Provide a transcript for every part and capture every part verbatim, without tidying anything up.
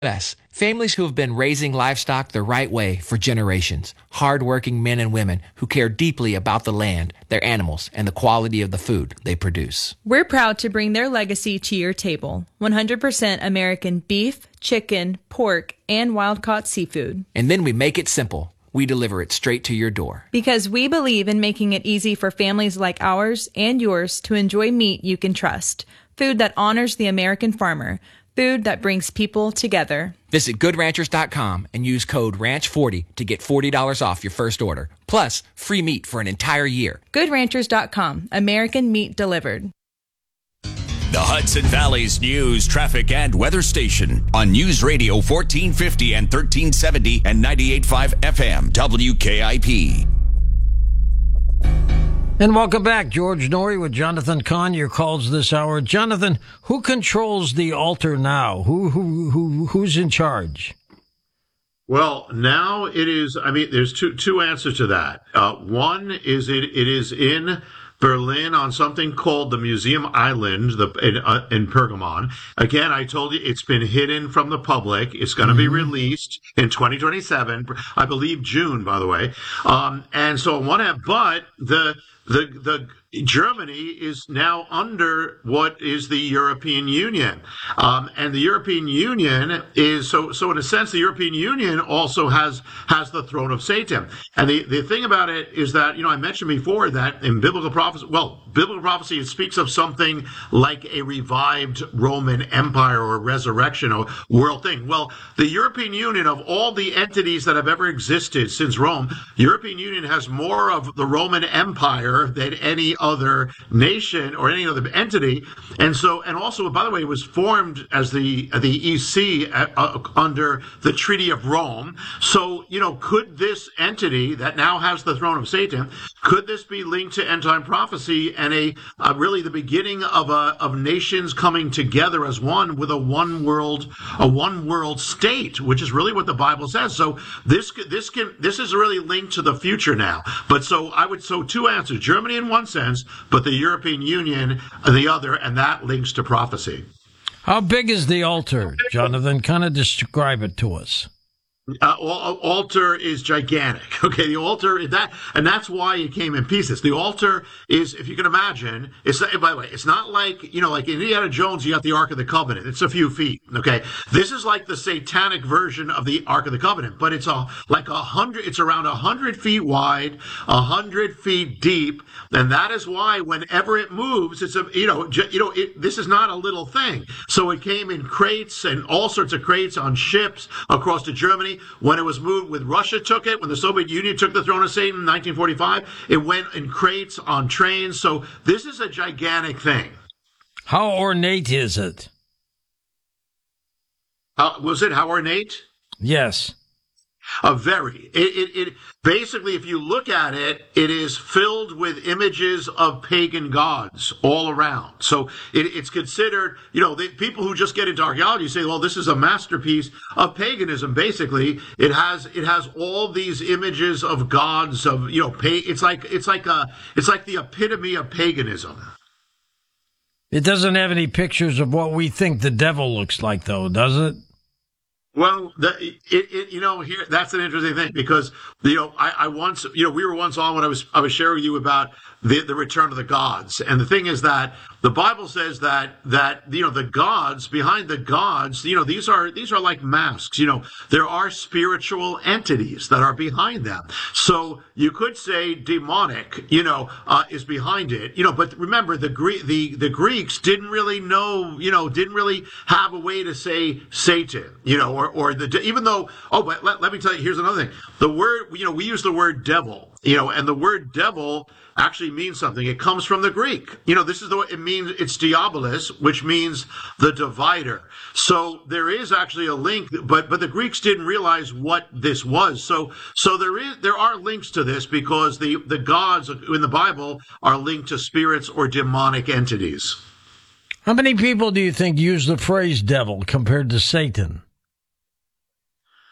Yes, families who have been raising livestock the right way for generations. Hardworking men and women who care deeply about the land, their animals, and the quality of the food they produce. We're proud to bring their legacy to your table. one hundred percent American beef, chicken, pork, and wild-caught seafood. And then we make it simple. We deliver it straight to your door. Because we believe in making it easy for families like ours and yours to enjoy meat you can trust. Food that honors the American farmer. Food that brings people together. Visit good ranchers dot com and use code ranch forty to get forty dollars off your first order. Plus, free meat for an entire year. good ranchers dot com. American meat delivered. The Hudson Valley's news, traffic, and weather station on News Radio fourteen fifty and thirteen seventy and ninety-eight point five F M W K I P. And welcome back. George Noory with Jonathan Cahn. Your calls this hour. Jonathan, who controls the altar now? Who who who who's in charge? Well, now it is. I mean, there's two two answers to that. Uh, one is it it is in Berlin on something called the Museum Island the, in, uh, in Pergamon. Again, I told you it's been hidden from the public. It's going to mm-hmm. be released in twenty twenty-seven, I believe June, by the way. Um, and so on one hand, but the the the Germany is now under what is the European Union. Um, and the European Union is, so so in a sense, the European Union also has has the throne of Satan. And the, the thing about it is that, you know, I mentioned before that in biblical prophecy, well, biblical prophecy, it speaks of something like a revived Roman Empire or resurrection or world thing. Well, the European Union, of all the entities that have ever existed since Rome, the European Union has more of the Roman Empire than any other nation or any other entity. And so, and also, by the way, it was formed as the the E C uh, uh, under the Treaty of Rome. So, you know, could this entity that now has the throne of Satan, could this be linked to end time prophecy and a uh, really the beginning of a of nations coming together as one with a one world a one world state, which is really what the Bible says. So this this can this is really linked to the future now. But so I would so two answers: Germany in one sense, but the European Union the other, and that links to prophecy. How big is the altar, Jonathan? Kind of describe it to us. Uh, altar is gigantic. Okay, the altar that, and that's why it came in pieces. The altar is, if you can imagine, it's by the way, it's not like, you know, like in Indiana Jones, you got the Ark of the Covenant. It's a few feet. Okay, this is like the satanic version of the Ark of the Covenant, but it's a like a hundred. It's around a hundred feet wide, a hundred feet deep, and that is why whenever it moves, it's a you know j- you know it, this is not a little thing. So it came in crates and all sorts of crates on ships across to Germany. When it was moved, when Russia took it, when the Soviet Union took the throne of Satan in nineteen forty-five, it went in crates on trains. So this is a gigantic thing. How ornate is it? How, was it how ornate? Yes. A very. It, it, it basically, if you look at it, it is filled with images of pagan gods all around. So it, it's considered, you know, the people who just get into archaeology say, well, this is a masterpiece of paganism. Basically, it has it has all these images of gods of, you know, pay. It's like it's like a it's like the epitome of paganism. It doesn't have any pictures of what we think the devil looks like, though, does it? Well, the, it, it, you know, here, that's an interesting thing because, you know, I, I once, you know, we were once on when I was, I was sharing with you about the, the return of the gods. And the thing is that the Bible says that, that, you know, the gods, behind the gods, you know, these are, these are like masks, you know, there are spiritual entities that are behind them. So you could say demonic, you know, uh, is behind it, you know, but remember the Greek, the, the Greeks didn't really know, you know, didn't really have a way to say Satan, you know, or, or the, even though, oh, but let, let me tell you, here's another thing. The word, you know, we use the word devil, you know, and the word devil actually means something. It comes from the Greek. You know, this is the way it means. It's diabolos, which means the divider. So there is actually a link, but but the Greeks didn't realize what this was. So so there is there are links to this because the the gods in the Bible are linked to spirits or demonic entities. How many people do you think use the phrase devil compared to Satan?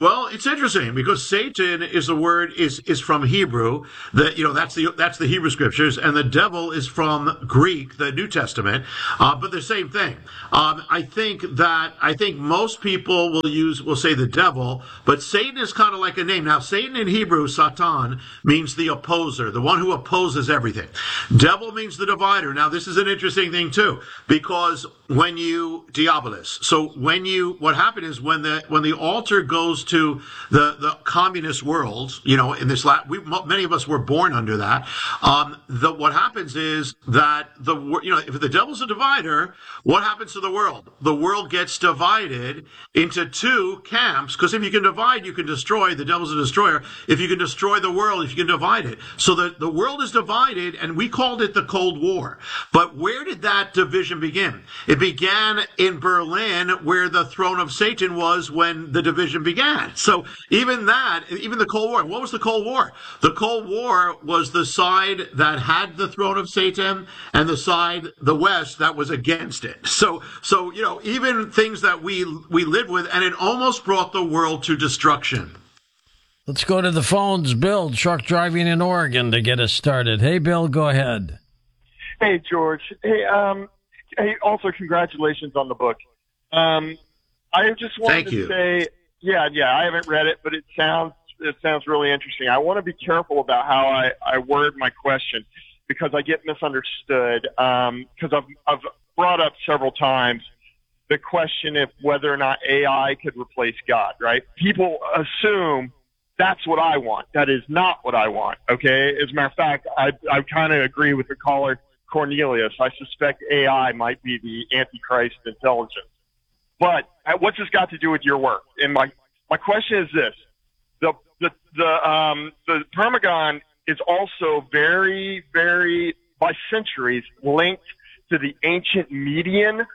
Well, it's interesting because Satan is a word is is from Hebrew. That you know that's the that's the Hebrew scriptures, and the devil is from Greek, the New Testament. Uh, but the same thing. Um, I think that I think most people will use will say the devil, but Satan is kind of like a name. Now, Satan in Hebrew, Satan, means the opposer, the one who opposes everything. Devil means the divider. Now, this is an interesting thing too, because when you diabolos, so when you what happened is when the when the altar goes to to the, the communist world, you know, in this, la- we, many of us were born under that. Um, the, what happens is that the, you know, if the devil's a divider, what happens to the world? The world gets divided into two camps, because if you can divide, you can destroy. The devil's a destroyer. If you can destroy the world, if you can divide it. So the, the world is divided, and we called it the Cold War. But where did that division begin? It began in Berlin, where the throne of Satan was when the division began. So even that, even the Cold War, what was the Cold War? The Cold War was the side that had the throne of Satan and the side, the West, that was against it. So, so, you know, even things that we, we live with, and it almost brought the world to destruction. Let's go to the phones. Bill, truck driving in Oregon, to get us started. Hey, Bill, go ahead. Hey, George. Hey, um, hey, also congratulations on the book. Um, I just wanted Thank to you. say, Yeah, yeah, I haven't read it, but it sounds it sounds really interesting. I want to be careful about how I, I word my question because I get misunderstood. Um, because I've I've brought up several times the question of whether or not A I could replace God. Right? People assume that's what I want. That is not what I want. Okay. As a matter of fact, I I kind of agree with the caller Cornelius. I suspect A I might be the Antichrist intelligence. But what's this got to do with your work? And my, my question is this. The, the, the, um, the Pergamon is also very, very, by centuries, linked to the ancient Median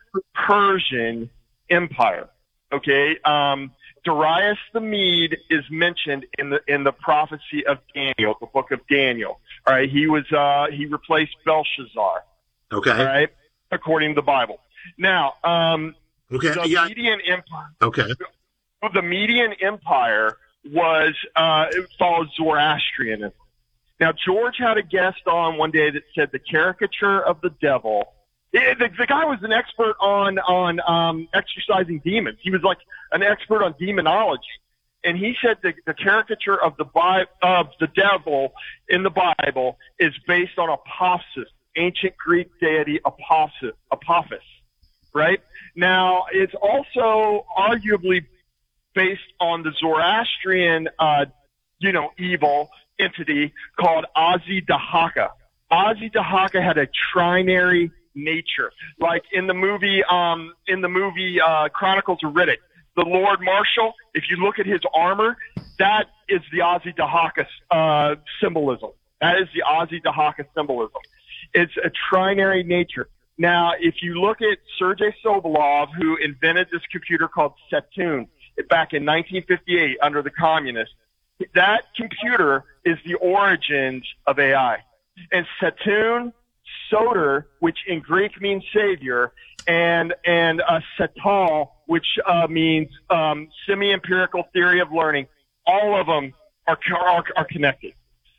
Persian Empire. Okay? Um, Darius the Mede is mentioned in the, in the prophecy of Daniel, the book of Daniel. All right? He was, uh, he replaced Belshazzar. Okay. All right? According to the Bible. Now, um, Okay. The yeah. Median Empire. Okay. The Median Empire was uh, it followed Zoroastrianism. Now, George had a guest on one day that said the caricature of the devil. It, the, the guy was an expert on on um, exorcising demons. He was like an expert on demonology, and he said the, the caricature of the Bi- of the devil in the Bible is based on Apophis, ancient Greek deity Apophis. Apophis. Right? Now, it's also arguably based on the Zoroastrian, uh, you know, evil entity called Azi-Dahaka. Azi-Dahaka had a trinary nature. Like in the movie, um, in the movie, uh, Chronicles of Riddick, the Lord Marshal, if you look at his armor, that is the Azi-Dahaka, uh, symbolism. That is the Azi-Dahaka symbolism. It's a trinary nature. Now, if you look at Sergei Sobolov, who invented this computer called Saturn back in nineteen fifty-eight under the communists, that computer is the origins of A I. And Saturn, Soter, which in Greek means savior, and and uh, Satal, which uh, means um, semi-empirical theory of learning, all of them are are, are connected.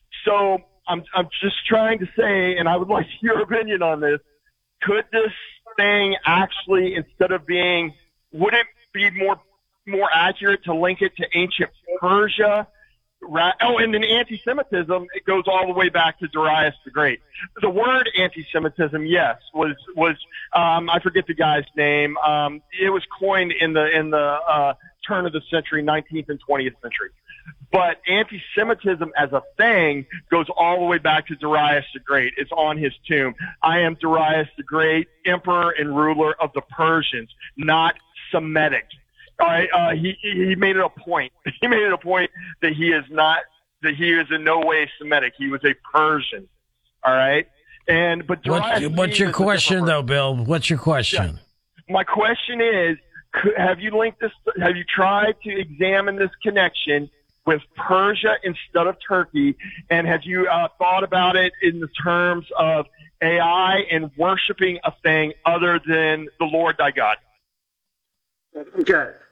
So I'm I'm just trying to say, and I would like your opinion on this. Could this thing actually, instead of being, would it be more more accurate to link it to ancient Persia? Right? Oh, and then anti-Semitism, it goes all the way back to Darius the Great. The word anti-Semitism, yes, was was um, I forget the guy's name. Um, it was coined in the in the uh, turn of the century, nineteenth and twentieth century. But anti-Semitism as a thing goes all the way back to Darius the Great. It's on his tomb. I am Darius the Great, emperor and ruler of the Persians, not Semitic. All right, uh, he he made it a point. He made it a point that he is not that he is in no way Semitic. He was a Persian. All right, and but what's, what's your question though, Bill? What's your question? Yeah. My question is: could, have you linked this? Have you tried to examine this connection with Persia instead of Turkey? And have you uh, thought about it in the terms of A I and worshiping a thing other than the Lord thy God? Okay.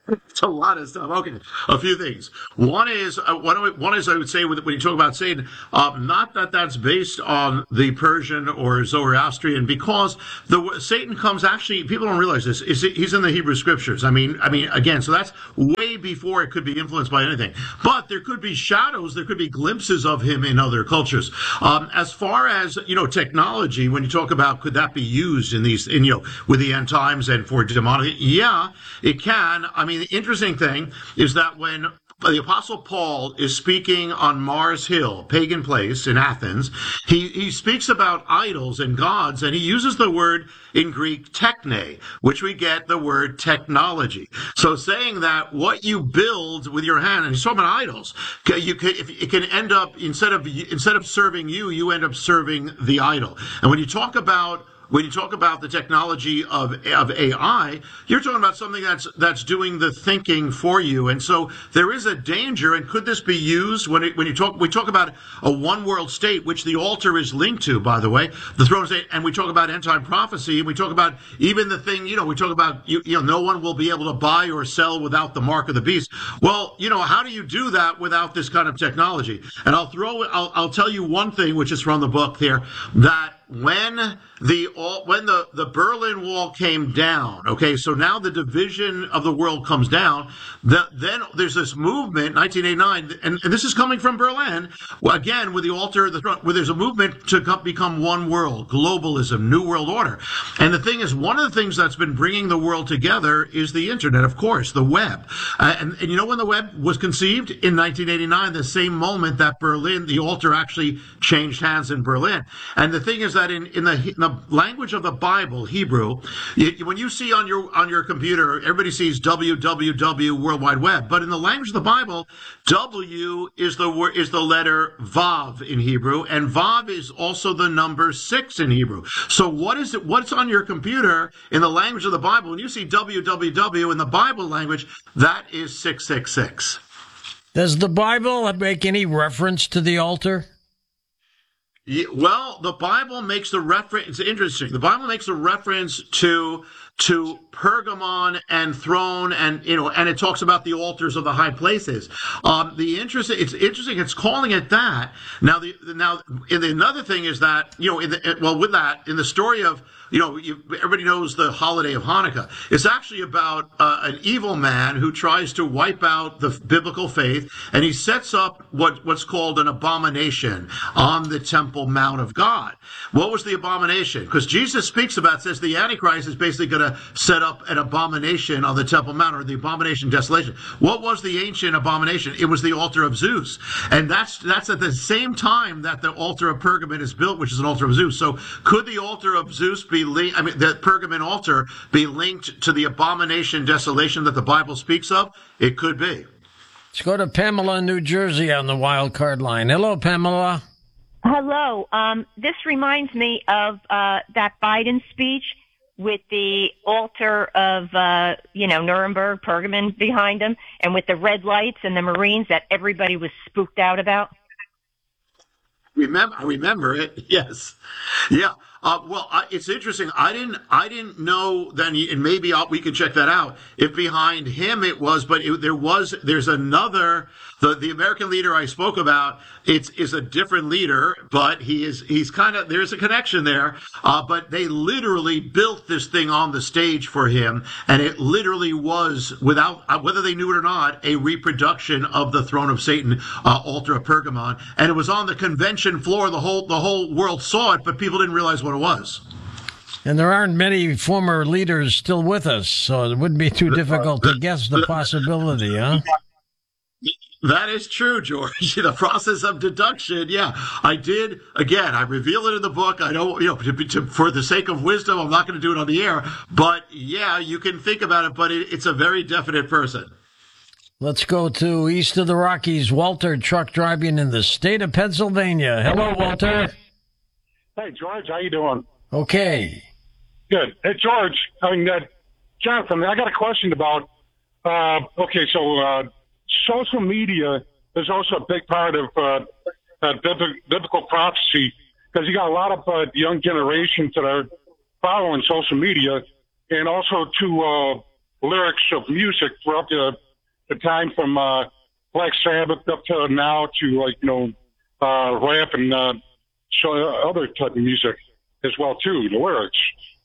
It's a lot of stuff. Okay, a few things. One is uh, one, one is I would say when you talk about Satan, uh, not that that's based on the Persian or Zoroastrian, because the Satan comes actually. People don't realize this. Is he's in the Hebrew Scriptures. I mean, I mean, again, so that's way before it could be influenced by anything. But there could be shadows. There could be glimpses of him in other cultures. Um, as far as you know, technology. When you talk about could that be used in these, in you know, with the end times and for demonic? Yeah, it can. I mean. The interesting thing is that when the Apostle Paul is speaking on Mars Hill, pagan place in Athens, he, he speaks about idols and gods, and he uses the word in Greek techne, which we get the word technology. So saying that what you build with your hand, and he's talking about idols, you can, if, it can end up, instead of instead of serving you, you end up serving the idol. And when you talk about When you talk about the technology of of A I, you're talking about something that's that's doing the thinking for you, and so there is a danger. And could this be used when it, when you talk? We talk about a one world state, which the altar is linked to, by the way, the throne state, and we talk about end time prophecy, and we talk about even the thing. You know, we talk about you, you know, no one will be able to buy or sell without the mark of the beast. Well, you know, how do you do that without this kind of technology? And I'll throw, I'll, I'll tell you one thing, which is from the book there, that when the when the, the Berlin Wall came down, okay, so now the division of the world comes down, the, then there's this movement, nineteen eighty-nine, and, and this is coming from Berlin, well, again, with the altar of the throne, where there's a movement to become one world, globalism, new world order. And the thing is, one of the things that's been bringing the world together is the internet, of course, the web. Uh, and, and you know when the web was conceived? In nineteen eighty-nine, the same moment that Berlin, the altar actually changed hands in Berlin. And the thing is that in, in, the, in the language of the Bible, Hebrew, you, when you see on your on your computer, everybody sees W W W World Wide Web, but in the language of the Bible, W is the word is the letter Vav in Hebrew, and Vav is also the number six in Hebrew. So what is it? What's on your computer in the language of the Bible? When you see W W W in the Bible language, that is six six six. Does the Bible make any reference to the altar? Yeah, well, the Bible makes the reference. It's interesting. The Bible makes a reference to to Pergamon and throne, and you know, and it talks about the altars of the high places. Um, the interesting. It's interesting. It's calling it that. Now, the now and the, another thing is that you know, in the, well, with that, in the story of. You know, you, everybody knows the holiday of Hanukkah. It's actually about uh, an evil man who tries to wipe out the biblical faith, and he sets up what, what's called an abomination on the Temple Mount of God. What was the abomination? Because Jesus speaks about, says the Antichrist is basically going to set up an abomination on the Temple Mount, or the abomination desolation. What was the ancient abomination? It was the altar of Zeus. And that's that's at the same time that the altar of Pergamon is built, which is an altar of Zeus. So could the altar of Zeus be I mean, the Pergamon altar be linked to the abomination desolation that the Bible speaks of? It could be. Let's go to Pamela in New Jersey on the wild card line. Hello, Pamela. Hello. Um, this reminds me of uh, that Biden speech with the altar of, uh, you know, Nuremberg, Pergamon behind him, and with the red lights and the Marines that everybody was spooked out about. Remember, I remember it. Yes. Yeah. Uh, well, I, it's interesting. I didn't, I didn't know then, and maybe I'll, we can check that out. If behind him it was, but it, there was, there's another, the, the American leader I spoke about, it's, is a different leader, but he is, he's kind of, there's a connection there. Uh, but they literally built this thing on the stage for him. And it literally was, without, uh, whether they knew it or not, a reproduction of the throne of Satan, uh, altar of Pergamon. And it was on the convention floor. The whole, the whole world saw it, but people didn't realize what it was. And there aren't many former leaders still with us, so it wouldn't be too difficult to guess the possibility, huh? That is true, George. The process of deduction, yeah. I did, again, I reveal it in the book. I don't, you know, to, to, for the sake of wisdom, I'm not going to do it on the air. But, yeah, you can think about it, but it, it's a very definite person. Let's go to east of the Rockies. Walter, truck driving in the state of Pennsylvania. Hello, Walter. Hey, George, how you doing? Okay. Good. Hey, George, I mean, uh, Jonathan, I got a question about, uh, okay, so uh, social media is also a big part of uh, uh, biblical prophecy, because you got a lot of uh, young generations that are following social media, and also to uh, lyrics of music throughout the, the time from uh, Black Sabbath up to now to, like, you know, uh, rap and uh, so other type of music as well, too, the lyrics.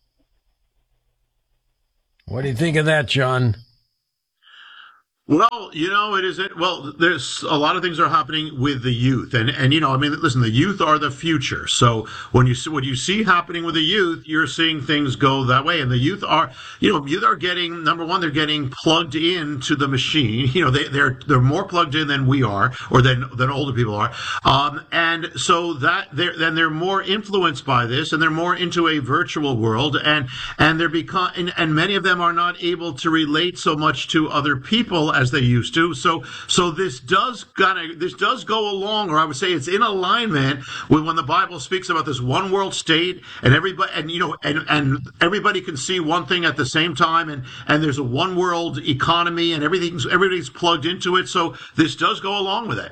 What do you think of that, John? Well, you know, it is it. Well, there's a lot of things are happening with the youth, and and you know, I mean, listen, the youth are the future. So when you see what you see happening with the youth, you're seeing things go that way, and the youth are, you know, youth are getting number one, they're getting plugged into the machine. You know, they they're they're more plugged in than we are, or than than older people are, um, and so that they're then they're more influenced by this, and they're more into a virtual world, and and they're become and, and many of them are not able to relate so much to other people as they used to. So, so this does kind of, this does go along, or I would say it's in alignment with when the Bible speaks about this one world state, and everybody, and you know, and, and everybody can see one thing at the same time, and, and there's a one world economy, and everything's, everybody's plugged into it. So this does go along with it.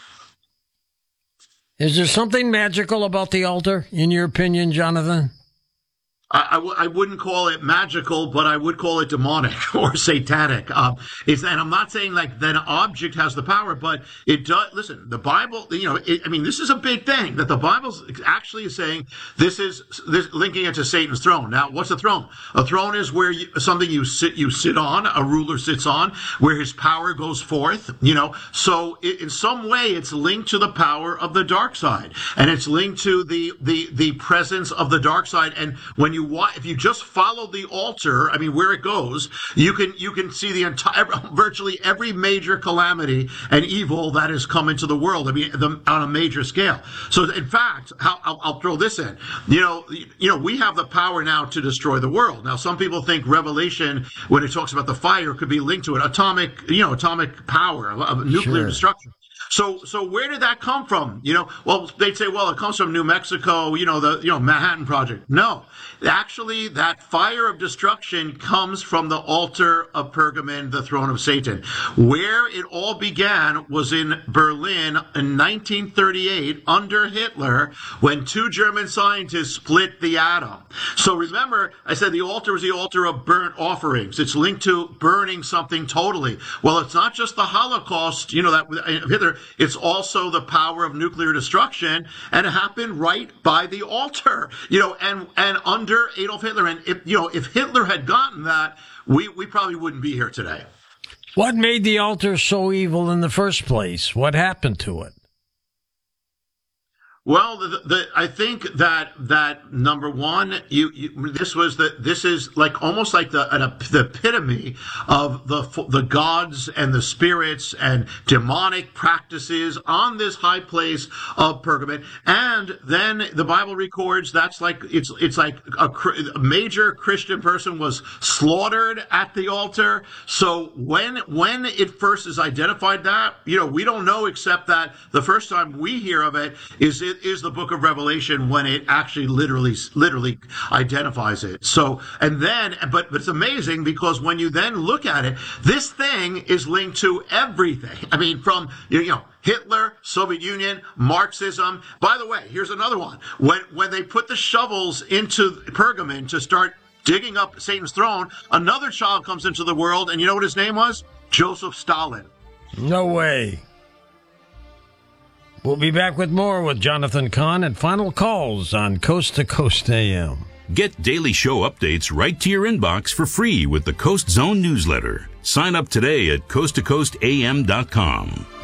Is there something magical about the altar, in your opinion, Jonathan? I, I, w- I wouldn't call it magical, but I would call it demonic or satanic. Um, it's, and I'm not saying like that an object has the power, but it does. Listen, the Bible, you know, it, I mean, this is a big thing that the Bible's actually saying this is this linking it to Satan's throne. Now, what's a throne? A throne is where you, something you sit, you sit on, a ruler sits on, where his power goes forth, you know. So it, in some way, it's linked to the power of the dark side, and it's linked to the, the, the presence of the dark side. And when you If you just follow the altar, I mean, where it goes, you can you can see the entire, virtually every major calamity and evil that has come into the world. I mean, the, on a major scale. So, in fact, how, I'll, I'll throw this in. You know, you know, we have the power now to destroy the world. Now, some people think Revelation, when it talks about the fire, could be linked to it. Atomic, you know, atomic power, of nuclear Sure. destruction. So, so where did that come from? You know, well, they'd say, well, it comes from New Mexico, you know, the, you know, Manhattan Project. No, actually, that fire of destruction comes from the altar of Pergamon, the throne of Satan. Where it all began was in Berlin in nineteen thirty-eight under Hitler, when two German scientists split the atom. So remember, I said the altar is the altar of burnt offerings. It's linked to burning something totally. Well, it's not just the Holocaust, you know, that Hitler. It's also the power of nuclear destruction, and it happened right by the altar, you know, and, and under Adolf Hitler. And if, you know, if Hitler had gotten that, we, we probably wouldn't be here today. What made the altar so evil in the first place? What happened to it? Well, the, the, I think that that number one, you, you this was the this is like almost like the an, the epitome of the the gods and the spirits and demonic practices on this high place of Pergamon. And then the Bible records that's like it's it's like a, a major Christian person was slaughtered at the altar. So when when it first is identified, that you know we don't know, except that the first time we hear of it is it is the book of Revelation, when it actually literally literally identifies it. So, and then, but, but it's amazing, because when you then look at it, this thing is linked to everything. I mean, from, you know, Hitler, Soviet Union, Marxism. By the way, here's another one. When, when they put the shovels into Pergamon to start digging up Satan's throne, another child comes into the world, and you know what his name was? Joseph Stalin. No way. We'll be back with more with Jonathan Cahn and Final Calls on Coast to Coast A M. Get daily show updates right to your inbox for free with the Coast Zone newsletter. Sign up today at coast to coast a m dot com.